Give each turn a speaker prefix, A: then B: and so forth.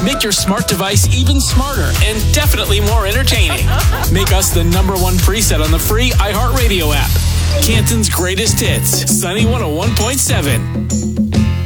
A: Make your smart device even smarter and definitely more entertaining. Make us the #1 preset on the free iHeartRadio app. Canton's greatest hits, Sunny 101.7.